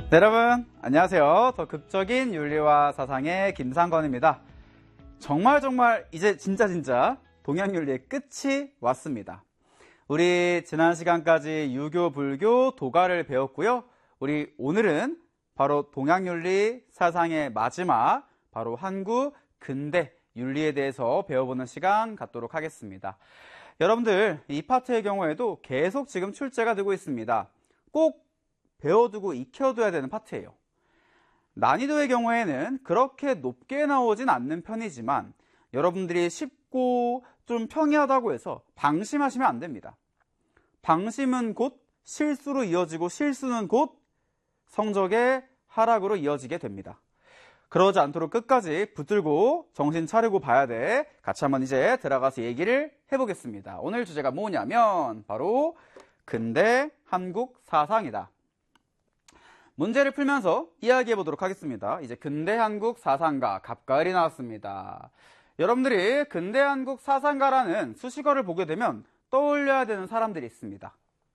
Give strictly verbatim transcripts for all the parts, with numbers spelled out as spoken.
네, 여러분 안녕하세요. 더 극적인 윤리와 사상의 김상건입니다. 정말 정말 이제 진짜 진짜 동양윤리의 끝이 왔습니다. 우리 지난 시간까지 유교, 불교, 도가를 배웠고요. 우리 오늘은 바로 동양윤리 사상의 마지막 바로 한국 근대 윤리에 대해서 배워보는 시간 갖도록 하겠습니다. 여러분들 이 파트의 경우에도 계속 지금 출제가 되고 있습니다. 꼭 배워두고 익혀둬야 되는 파트예요. 난이도의 경우에는 그렇게 높게 나오진 않는 편이지만 여러분들이 쉽고 좀 평이하다고 해서 방심하시면 안 됩니다. 방심은 곧 실수로 이어지고 실수는 곧 성적의 하락으로 이어지게 됩니다. 그러지 않도록 끝까지 붙들고 정신 차리고 봐야 돼. 같이 한번 이제 들어가서 얘기를 해보겠습니다. 오늘 주제가 뭐냐면 바로 근대 한국 사상이다. 문제를 풀면서 이야기해 보도록 하겠습니다. 이제 근대 한국 사상가 갑가을이 나왔습니다. 여러분들이 근대 한국 사상가라는 수식어를 보게 되면 떠올려야 되는 사람들이 있습니다.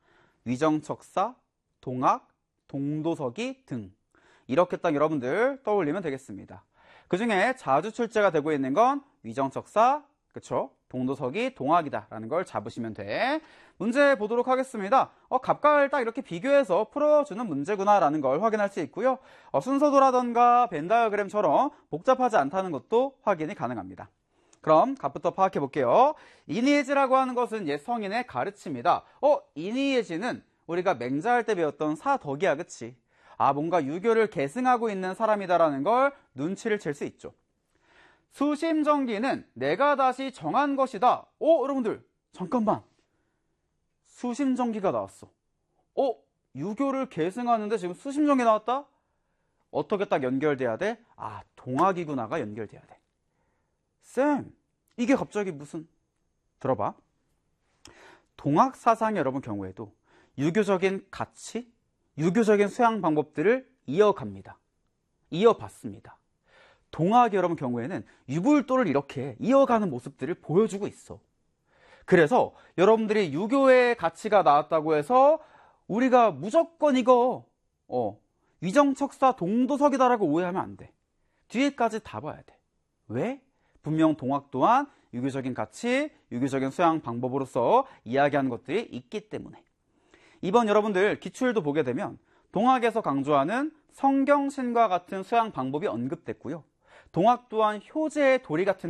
위정척사, 동학, 동도서기 등 이렇게 딱 여러분들 떠올리면 되겠습니다. 그 중에 자주 출제가 되고 있는 건 위정척사, 그쵸? 동도서기, 동학이다라는 걸 잡으시면 돼. 문제 보도록 하겠습니다. 어, 갑가을 딱 이렇게 비교해서 풀어주는 문제구나라는 걸 확인할 수 있고요. 어, 순서도라던가 벤다이어그램처럼 복잡하지 않다는 것도 확인이 가능합니다. 그럼 갑부터 파악해 볼게요. 이니에지라고 하는 것은 옛 성인의 가르침이다. 어, 이니에지는 우리가 맹자할 때 배웠던 사덕이야, 그치? 아, 뭔가 유교를 계승하고 있는 사람이다라는 걸 눈치를 챌 수 있죠. 수심정기는 내가 다시 정한 것이다. 어, 여러분들 잠깐만. 수심정기가 나왔어. 어, 유교를 계승하는데 지금 수심정기 나왔다? 어떻게 딱 연결돼야 돼? 아, 동학이구나가 연결돼야 돼. 쌤, 이게 갑자기 무슨... 들어봐. 동학 사상의 여러분 경우에도 유교적인 가치, 유교적인 수양 방법들을 이어갑니다. 이어봤습니다. 동학의 여러분 경우에는 유불도를 이렇게 이어가는 모습들을 보여주고 있어. 그래서 여러분들이 유교의 가치가 나왔다고 해서 우리가 무조건 이거 어, 위정척사 동도석이다라고 오해하면 안 돼. 뒤에까지 다 봐야 돼. 왜? 분명 동학 또한 유교적인 가치, 유교적인 수양 방법으로서 이야기하는 것들이 있기 때문에. 이번 여러분들 기출도 보게 되면 동학에서 강조하는 성경신과 같은 수양 방법이 언급됐고요. 동학 또한 효제의 도리 같은